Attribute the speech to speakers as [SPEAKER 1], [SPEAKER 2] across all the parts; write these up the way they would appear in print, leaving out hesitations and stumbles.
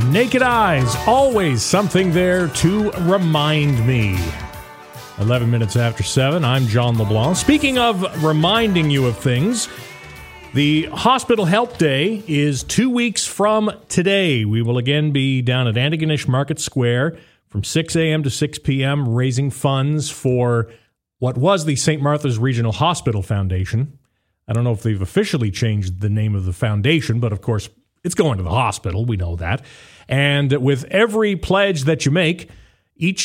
[SPEAKER 1] naked eyes, always something there to remind me. 11 minutes after 7, I'm John LeBlanc. Speaking of reminding you of things, the Hospital Help Day is 2 weeks from today. We will again be down at Antigonish Market Square from 6 a.m. to 6 p.m. raising funds for what was the St. Martha's Regional Hospital Foundation. I don't know if they've officially changed the name of the foundation, but of course it's going to the hospital. We know that. And with every pledge that you make, each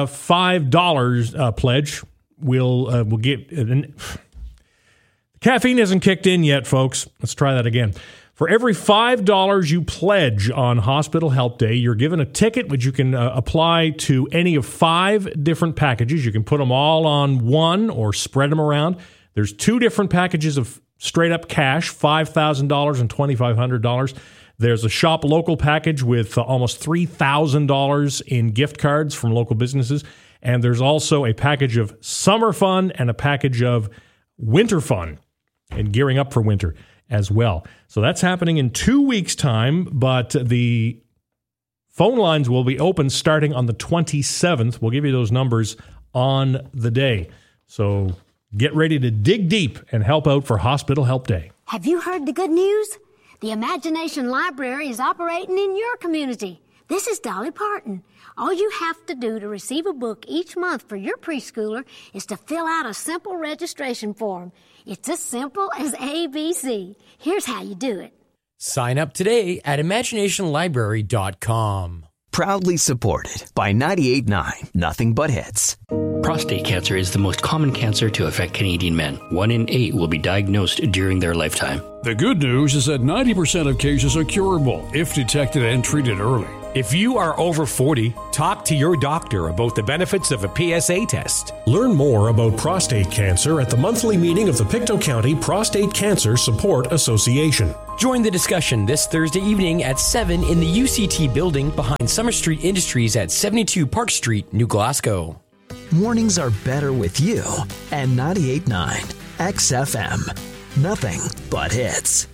[SPEAKER 1] $5 pledge will get... Caffeine hasn't kicked in yet, folks. Let's try that again. For every $5 you pledge on Hospital Help Day, you're given a ticket which you can apply to any of 5 different packages. You can put them all on one or spread them around. There's 2 different packages of straight-up cash, $5,000 and $2,500. There's a shop local package with almost $3,000 in gift cards from local businesses. And there's also a package of summer fun and a package of winter fun and gearing up for winter as well. So that's happening in 2 weeks' time, but the phone lines will be open starting on the 27th. We'll give you those numbers on the day. So get ready to dig deep and help out for Hospital Help Day.
[SPEAKER 2] Have you heard the good news? The Imagination Library is operating in your community. This is Dolly Parton. All you have to do to receive a book each month for your preschooler is to fill out a simple registration form. It's as simple as ABC. Here's how you do it.
[SPEAKER 3] Sign up today at imaginationlibrary.com.
[SPEAKER 4] Proudly supported by 98.9 Nothing But Hits.
[SPEAKER 5] Prostate cancer is the most common cancer to affect Canadian men. 1 in 8 will be diagnosed during their lifetime.
[SPEAKER 6] The good news is that 90% of cases are curable if detected and treated early.
[SPEAKER 7] If you are over 40, talk to your doctor about the benefits of a PSA test.
[SPEAKER 8] Learn more about prostate cancer at the monthly meeting of the Pictou County Prostate Cancer Support Association.
[SPEAKER 3] Join the discussion this Thursday evening at 7 in the UCT building behind Summer Street Industries at 72 Park Street, New Glasgow.
[SPEAKER 4] Mornings are better with you and 98.9 XFM. Nothing but hits.